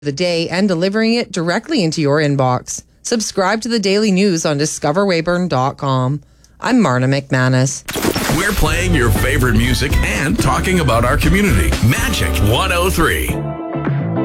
the day and delivering it directly into your inbox. Subscribe to the daily news on discoverweyburn.com. I'm Marna McManus. We're playing your favorite music and talking about our community. Magic 103.